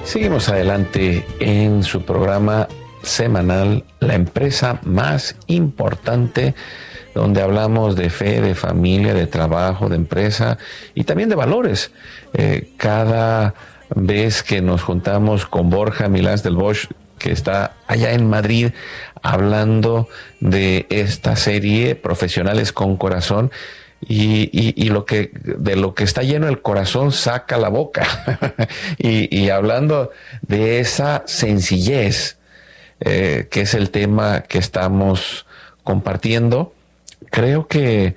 Seguimos adelante en su programa semanal, La Empresa Más Importante, donde hablamos de fe, de familia, de trabajo, de empresa y también de valores. Cada vez que nos juntamos con Borja Milans del Bosch, que está allá en Madrid, hablando de esta serie Profesionales con Corazón, y de lo que está lleno el corazón saca la boca. y hablando de esa sencillez, que es el tema que estamos compartiendo, creo que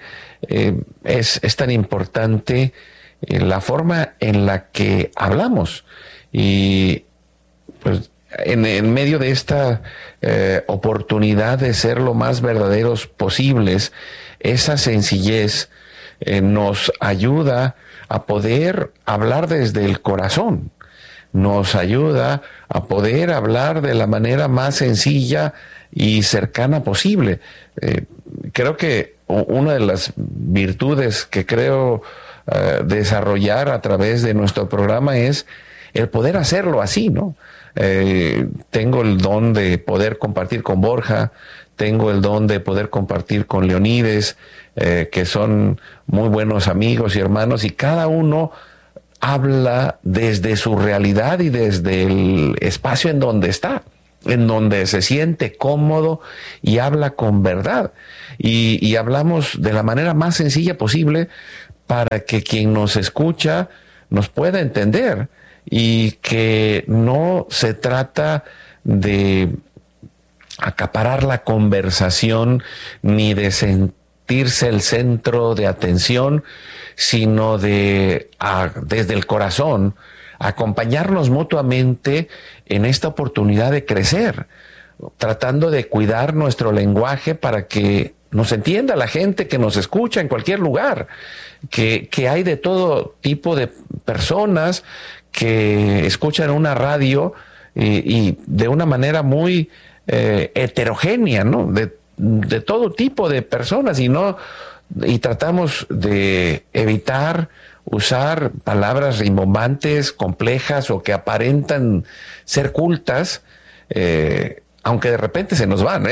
es tan importante la forma en la que hablamos. Y pues en medio de esta oportunidad de ser lo más verdaderos posibles, esa sencillez nos ayuda a poder hablar desde el corazón, nos ayuda a poder hablar de la manera más sencilla y cercana posible. Creo que una de las virtudes que creo desarrollar a través de nuestro programa es el poder hacerlo así, ¿no? Tengo el don de poder compartir con Borja, tengo el don de poder compartir con Leonides, que son muy buenos amigos y hermanos, y cada uno habla desde su realidad y desde el espacio en donde está, en donde se siente cómodo y habla con verdad. Y hablamos de la manera más sencilla posible para que quien nos escucha nos pueda entender, y que no se trata de acaparar la conversación ni de sentirse el centro de atención, sino de desde el corazón acompañarnos mutuamente en esta oportunidad de crecer, tratando de cuidar nuestro lenguaje para que nos entienda la gente que nos escucha en cualquier lugar, que hay de todo tipo de personas que escuchan una radio y de una manera muy heterogénea, ¿no? De todo tipo de personas, y tratamos de evitar usar palabras rimbombantes, complejas o que aparentan ser cultas, aunque de repente se nos van,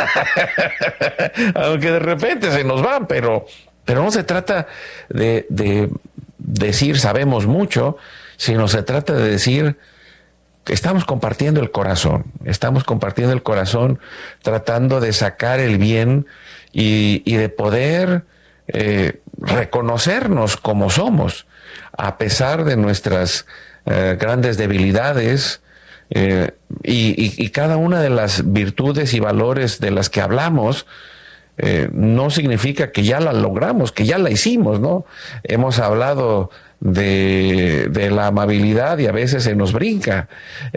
aunque de repente se nos van, pero no se trata de decir sabemos mucho, sino se trata de decir que estamos compartiendo el corazón, tratando de sacar el bien y de poder reconocernos como somos, a pesar de nuestras grandes debilidades, y cada una de las virtudes y valores de las que hablamos. No significa que ya la logramos, que ya la hicimos, ¿no? Hemos hablado de la amabilidad y a veces se nos brinca.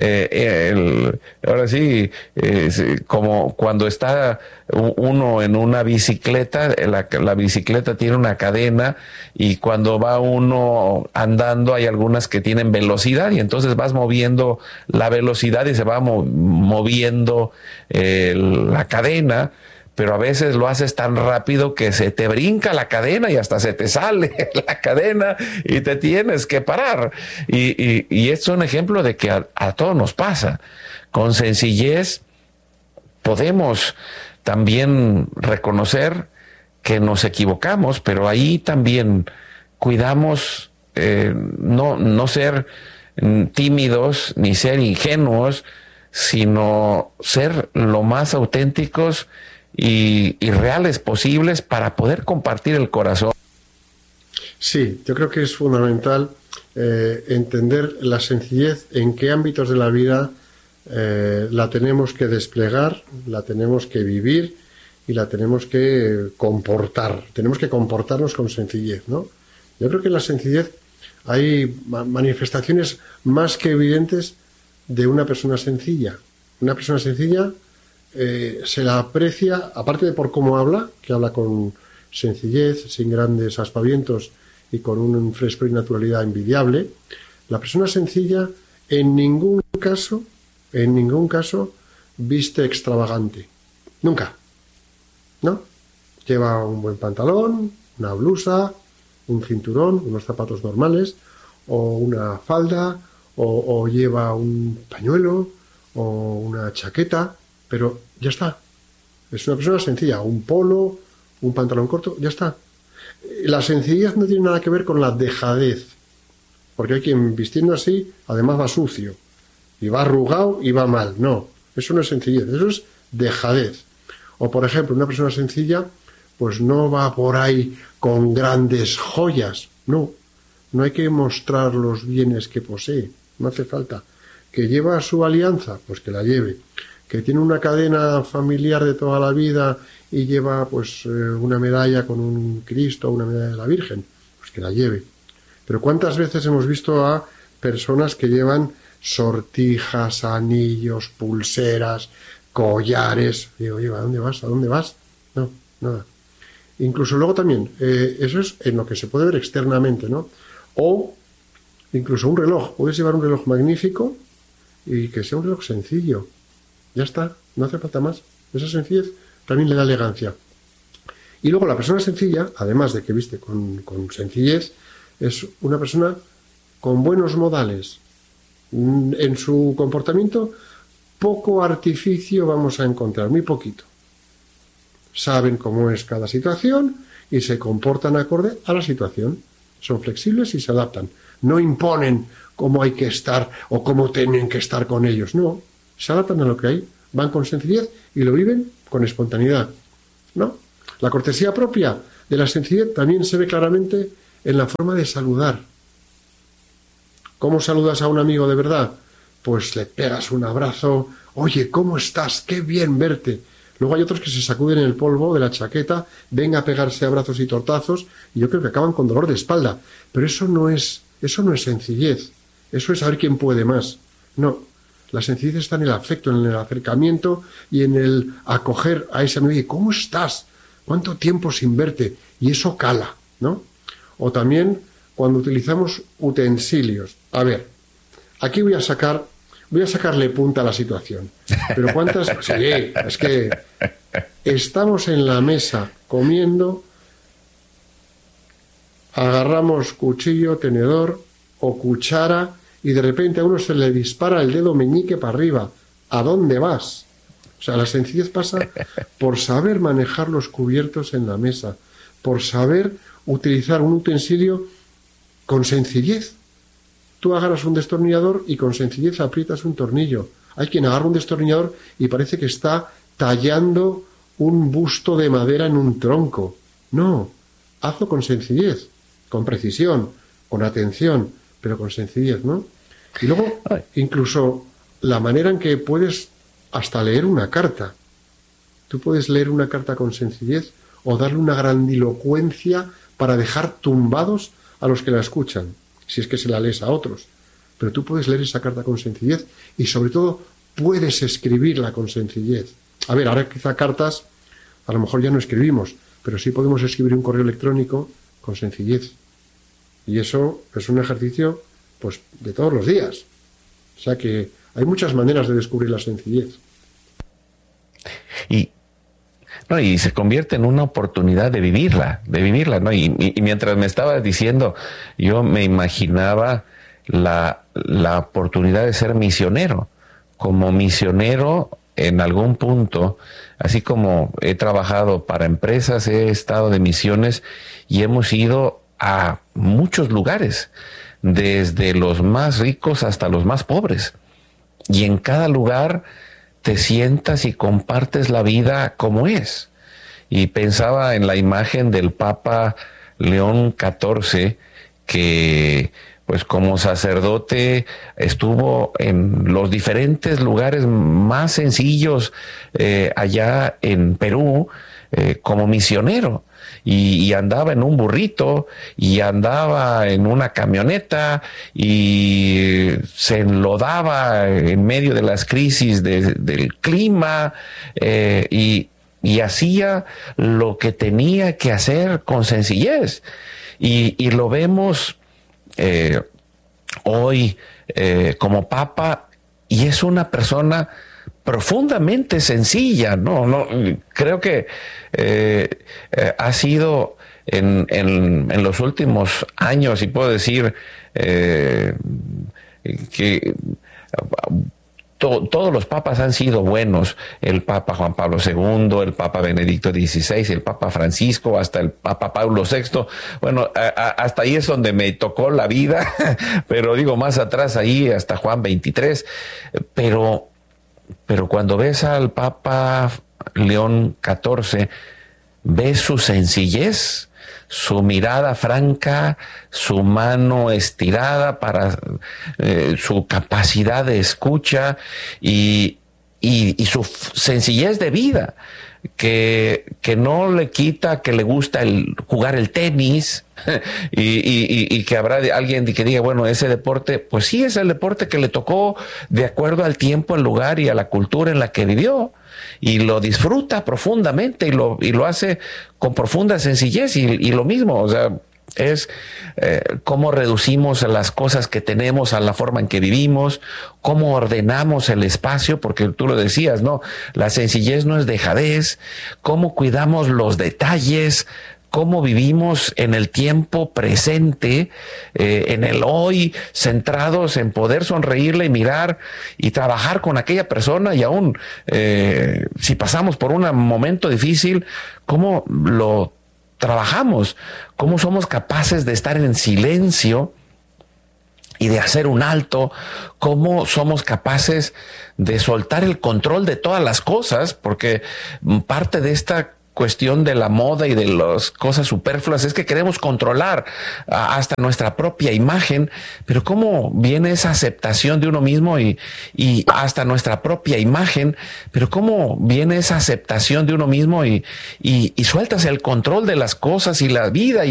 Ahora sí, como cuando está uno en una bicicleta, la bicicleta tiene una cadena, y cuando va uno andando hay algunas que tienen velocidad, y entonces vas moviendo la velocidad y se va moviendo la cadena. Pero a veces lo haces tan rápido que se te brinca la cadena y hasta se te sale la cadena y te tienes que parar. Y es un ejemplo de que a todos nos pasa. Con sencillez podemos también reconocer que nos equivocamos, pero ahí también cuidamos no ser tímidos ni ser ingenuos, sino ser lo más auténticos y reales posibles para poder compartir el corazón. Sí, yo creo que es fundamental entender la sencillez, en qué ámbitos de la vida la tenemos que desplegar, la tenemos que vivir y la tenemos que comportar. Tenemos que comportarnos con sencillez, ¿no? Yo creo que en la sencillez hay manifestaciones más que evidentes de una persona sencilla. Una persona sencilla se la aprecia, aparte de por cómo habla, que habla con sencillez, sin grandes aspavientos y con un fresco y naturalidad envidiable. La persona sencilla en ningún caso viste extravagante. Nunca. ¿No? Lleva un buen pantalón, una blusa, un cinturón, unos zapatos normales, o una falda, o lleva un pañuelo o una chaqueta, pero ya está. Es una persona sencilla, un polo, un pantalón corto, ya está. La sencillez no tiene nada que ver con la dejadez, porque hay quien vistiendo así, además va sucio, y va arrugado y va mal. No, eso no es sencillez, eso es dejadez. O por ejemplo, una persona sencilla, pues no va por ahí con grandes joyas, no hay que mostrar los bienes que posee, no hace falta. Que lleva su alianza, pues que la lleve. Que tiene una cadena familiar de toda la vida y lleva pues una medalla con un Cristo, una medalla de la Virgen, pues que la lleve. Pero ¿cuántas veces hemos visto a personas que llevan sortijas, anillos, pulseras, collares? Digo, oye, ¿a dónde vas? ¿A dónde vas? No, nada. Incluso luego también, eso es en lo que se puede ver externamente, ¿no? O incluso un reloj. Puedes llevar un reloj magnífico y que sea un reloj sencillo. Ya está, no hace falta más. Esa sencillez también le da elegancia. Y luego la persona sencilla, además de que viste con sencillez, es una persona con buenos modales. En su comportamiento, poco artificio vamos a encontrar, muy poquito. Saben cómo es cada situación y se comportan acorde a la situación. Son flexibles y se adaptan. No imponen cómo hay que estar o cómo tienen que estar con ellos. No, se adaptan a lo que hay, van con sencillez y lo viven con espontaneidad. ¿No? La cortesía propia de la sencillez también se ve claramente en la forma de saludar. ¿Cómo saludas a un amigo de verdad? Pues le pegas un abrazo. Oye, ¿cómo estás? ¡Qué bien verte! Luego hay otros que se sacuden el polvo de la chaqueta, ven a pegarse abrazos y tortazos, y yo creo que acaban con dolor de espalda. Pero eso no es sencillez. Eso es saber quién puede más. No. La sencillez está en el afecto, en el acercamiento y en el acoger a ese amigo. ¿Cómo estás? ¿Cuánto tiempo sin verte? Y eso cala, ¿no? O también cuando utilizamos utensilios. A ver, aquí voy a sacarle punta a la situación. Pero ¿cuántas? Sí, es que estamos en la mesa comiendo, agarramos cuchillo, tenedor o cuchara y de repente a uno se le dispara el dedo meñique para arriba. ¿A dónde vas? O sea, la sencillez pasa por saber manejar los cubiertos en la mesa, por saber utilizar un utensilio con sencillez. Tú agarras un destornillador y con sencillez aprietas un tornillo. Hay quien agarra un destornillador y parece que está tallando un busto de madera en un tronco. No, hazlo con sencillez, con precisión, con atención, pero con sencillez, ¿no? Y luego, incluso la manera en que puedes hasta leer una carta. Tú puedes leer una carta con sencillez o darle una grandilocuencia para dejar tumbados a los que la escuchan, si es que se la lees a otros. Pero tú puedes leer esa carta con sencillez y sobre todo puedes escribirla con sencillez. A ver, ahora quizá cartas a lo mejor ya no escribimos, pero sí podemos escribir un correo electrónico con sencillez. Y eso es un ejercicio pues de todos los días. O sea que hay muchas maneras de descubrir la sencillez. Y se convierte en una oportunidad de vivirla, ¿no? Y mientras me estabas diciendo, yo me imaginaba la oportunidad de ser misionero. Como misionero, en algún punto, así como he trabajado para empresas, he estado de misiones y hemos ido a muchos lugares, desde los más ricos hasta los más pobres. Y en cada lugar te sientas y compartes la vida como es. Y pensaba en la imagen del Papa León XIV, que pues como sacerdote estuvo en los diferentes lugares más sencillos allá en Perú como misionero. Y andaba en un burrito y andaba en una camioneta y se enlodaba en medio de las crisis del clima y hacía lo que tenía que hacer con sencillez. Y lo vemos hoy como Papa, y es una persona profundamente sencilla, no creo que ha sido en los últimos años, y puedo decir que todos los papas han sido buenos, el Papa Juan Pablo II, el Papa Benedicto XVI, el Papa Francisco, hasta el Papa Pablo VI. Bueno, hasta ahí es donde me tocó la vida, pero digo, más atrás ahí hasta Juan XXIII. Pero cuando ves al Papa León XIV, ves su sencillez, su mirada franca, su mano estirada para su capacidad de escucha y su sencillez de vida, que no le quita que le gusta jugar el tenis y que habrá alguien que diga, bueno, ese deporte, pues sí, es el deporte que le tocó de acuerdo al tiempo, el lugar y a la cultura en la que vivió. Y lo disfruta profundamente y lo hace con profunda sencillez y lo mismo, o sea, es cómo reducimos las cosas que tenemos a la forma en que vivimos, cómo ordenamos el espacio, porque tú lo decías, ¿no? La sencillez no es dejadez, cómo cuidamos los detalles, cómo vivimos en el tiempo presente, en el hoy, centrados en poder sonreírle y mirar y trabajar con aquella persona, y aún si pasamos por un momento difícil, cómo lo trabajamos, cómo somos capaces de estar en silencio y de hacer un alto, cómo somos capaces de soltar el control de todas las cosas, porque parte de esta cuestión de la moda y de las cosas superfluas es que queremos controlar hasta nuestra propia imagen, pero cómo viene esa aceptación de uno mismo y hasta nuestra propia imagen, pero cómo viene esa aceptación de uno mismo y sueltas el control de las cosas y la vida